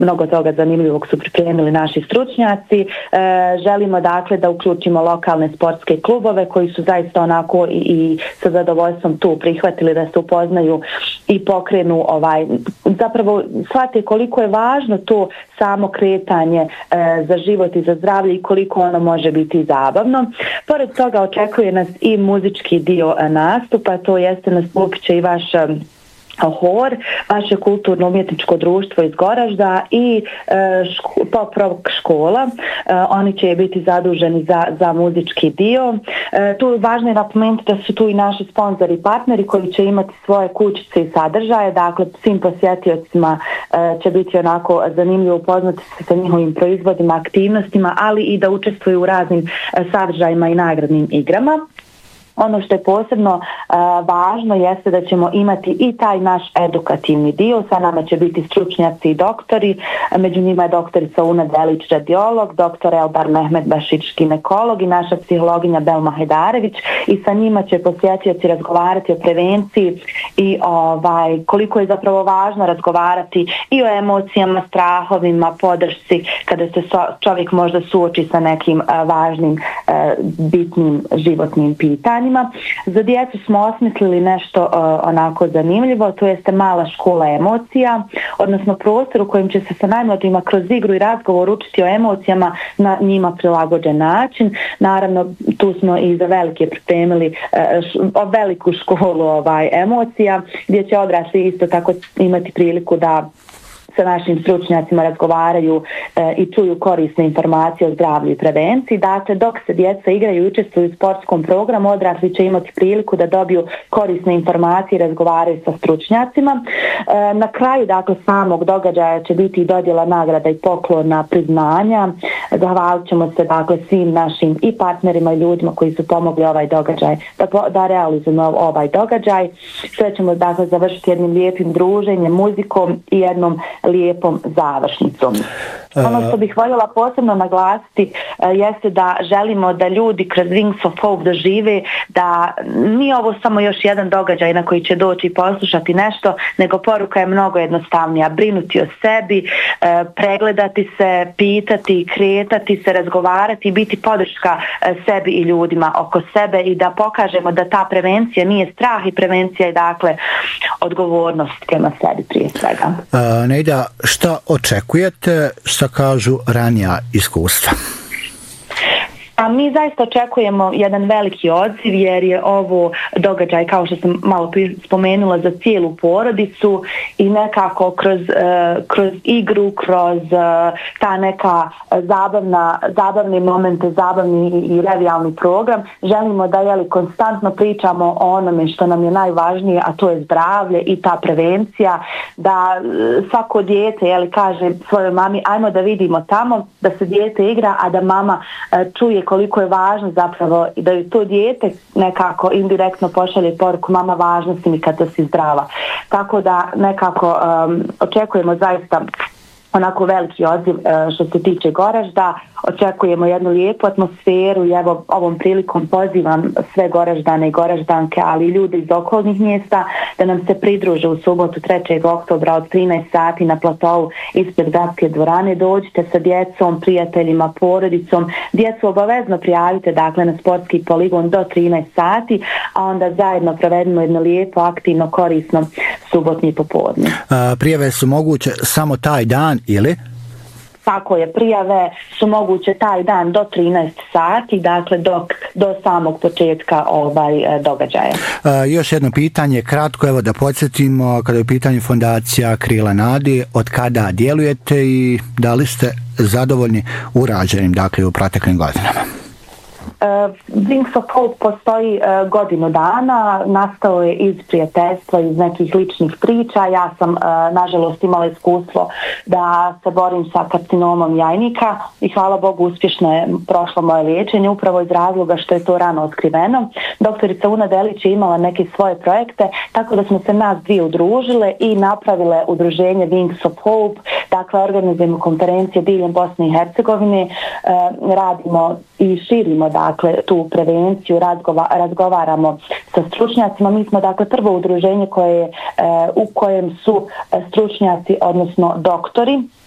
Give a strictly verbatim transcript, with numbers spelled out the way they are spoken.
mnogo toga zanimljivog su pripremili naši stručnjaci. E, želimo dakle da uključimo lokalne sportske klubove koji su zaista onako i, i sa zadovoljstvom tu prihvatili da se upoznaju i pokrenu ovaj, zapravo shvate koliko je važno to samo kretanje e, za život i za zdravlje i koliko ono može biti zabavno. Pored toga očekuje nas i muzički dio nastupa, to jeste nastupit će i vaš hor, vaše kulturno-umjetničko društvo iz Goražda i e, ško, pop rock škola. E, oni će biti zaduženi za, za muzički dio. E, tu je važno je napomenuti da su tu i naši sponzori i partneri koji će imati svoje kućice i sadržaje. Dakle, svim posjetiocima e, će biti onako zanimljivo upoznati se sa njihovim proizvodima, aktivnostima, ali i da učestvuju u raznim e, sadržajima i nagradnim igrama. Ono što je posebno uh, važno jeste da ćemo imati i taj naš edukativni dio. Sa nama će biti stručnjaci i doktori. Među njima je doktorica Una Delić, radiolog, doktor Elbar Mehmet Bašić, ginekolog i naša psihologinja Belma Hajdarević. I sa njima će posjetioci razgovarati o prevenciji i ovaj, koliko je zapravo važno razgovarati i o emocijama, strahovima, podršci kada se so, čovjek možda suoči sa nekim uh, važnim, uh, bitnim životnim pitanjima. Za djecu smo osmislili nešto uh, onako zanimljivo, to jeste mala škola emocija, odnosno prostor u kojem će se sa najmlađima kroz igru i razgovor učiti o emocijama na njima prilagođen način. Naravno, tu smo i za velike pripremili uh, veliku školu ovaj, emocija, gdje će odrasli isto tako imati priliku da sa našim stručnjacima razgovaraju e, i čuju korisne informacije o zdravlju i prevenciji. Dakle, dok se djeca igraju i učestvuju u sportskom programu, odrasli će imati priliku da dobiju korisne informacije i razgovaraju sa stručnjacima. E, na kraju, dakle, samog događaja će biti i dodjela nagrada i poklona, priznanja. Zahvalit ćemo se, dakle, svim našim i partnerima i ljudima koji su pomogli ovaj događaj, da, da realizujemo ovaj događaj. Sve ćemo, dakle, završiti jednim lijepim druženjem, muzikom i jednom lijepom završnicom. Ono što bih voljela posebno naglasiti uh, jeste da želimo da ljudi kroz Wings of Hope dožive da nije ovo samo još jedan događaj na koji će doći i poslušati nešto, nego poruka je mnogo jednostavnija. Brinuti o sebi, uh, pregledati se, pitati, kretati se, razgovarati i biti podrška uh, sebi i ljudima oko sebe i da pokažemo da ta prevencija nije strah i prevencija je dakle odgovornost prema sebi prije svega. Uh, Nejda, šta očekujete, šta kažu ranija iskustva? A mi zaista očekujemo jedan veliki odziv jer je ovo događaj, kao što sam malo spomenula, za cijelu porodicu i nekako kroz, uh, kroz igru, kroz uh, ta neka zabavna, zabavni momente, zabavni i, i revijalni program, želimo da jeli, konstantno pričamo o onome što nam je najvažnije, a to je zdravlje i ta prevencija, da uh, svako dijete jeli, kaže svojoj mami ajmo da vidimo tamo, da se dijete igra, a da mama uh, čuje koliko je važno zapravo i da je to dijete nekako indirektno pošalje poruku mama važno si mi kada si zdrava. Tako da nekako um, očekujemo zaista onako veliki odziv uh, što se tiče Goražda. Očekujemo jednu lijepu atmosferu i evo ovom prilikom pozivam sve Goraždane i Goraždanke, ali i ljude iz okolnih mjesta da nam se pridruže u subotu trećeg oktobra od trinaest sati na platovu ispred gradske dvorane. Dođite sa djecom, prijateljima, porodicom. Djecu obavezno prijavite dakle na sportski poligon do trinaest sati, a onda zajedno provedemo jedno lijepo, aktivno, korisno subotnje popodne. A, prijave su moguće samo taj dan ili? Tako je, prijave su moguće taj dan do trinaest sati, dakle dok, do samog početka ovaj događaja. A, još jedno pitanje, kratko, evo da podsjetimo, kada je u pitanju fondacija Krila nade, od kada djelujete i da li ste zadovoljni urađenim, dakle, u proteklim godinama? Uh, Wings of Hope postoji uh, godinu dana, nastao je iz prijateljstva, iz nekih ličnih priča. Ja sam uh, nažalost imala iskustvo da se borim sa karcinomom jajnika i hvala Bogu uspješno je prošlo moje liječenje upravo iz razloga što je to rano otkriveno. Doktorica Una Delić je imala neke svoje projekte, tako da smo se nas dvije udružile i napravile udruženje Wings of Hope. Dakle, organizujemo konferencije diljem Bosne i Hercegovine, uh, radimo i širimo dakle tu prevenciju, razgova, razgovaramo sa stručnjacima. Mi smo dakle prvo udruženje koje, e, u kojem su stručnjaci, odnosno doktori